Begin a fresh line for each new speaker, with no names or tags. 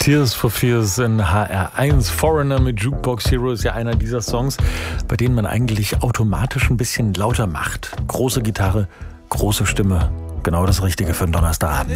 Tears for Fears in HR1. Foreigner mit Jukebox Hero ist ja einer dieser Songs, bei denen man eigentlich automatisch ein bisschen lauter macht. Große Gitarre, große Stimme. Genau das Richtige für einen Donnerstagabend.